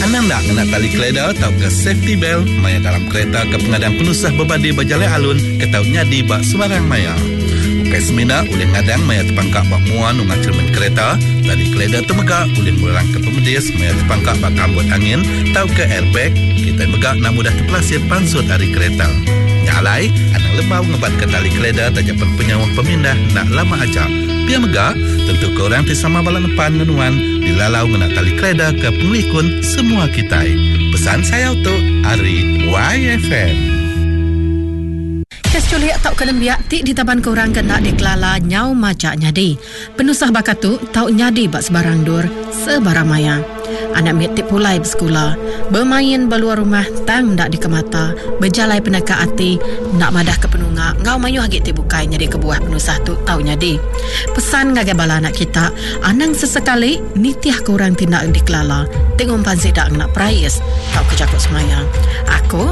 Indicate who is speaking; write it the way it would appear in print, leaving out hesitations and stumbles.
Speaker 1: Anang nak kena tali keleda atau ke safety belt maya dalam kereta ke pengadang penusah berbadi berjalan alun ke tau nyadi bak sebarang maya. Ukai semina boleh ngadang maya terpangkak bak muan ungat cermin kereta, tali keleda temegak boleh merang ke pemedis maya terpangkak bak kambut angin tau ke airbag, kita megak nak mudah terpelasir pansut dari kereta. Nyalai, anang lembau ngebat ke tali keleda tajapan penyawah pemindah nak lama ajak. Biar megak, tentu korang tisama balan depan ngenuan dilalau ngena tali keleda ke penglikun semua kita. Pesan saya untuk Ari YFM.
Speaker 2: Kes culiak tau kelembiak ti di taban korang kena dikelala nyau macak nyadi. Penusah bakatu tau nyadi bak sebarang dur sebarang maya. Anak mitik pulai bersekolah, bermain beluar rumah tang dak dikemata, berjalai penaka hati nak madah ke penungak, ngau mayu hagit ti bukai nyadi kebuah penusah tu tau nyadi. Pesan ngagai bala anak kita, anang sesekali nitiah korang tindak dikelala, tengok pansi dak nak prayes tau kejakut semaya. Aku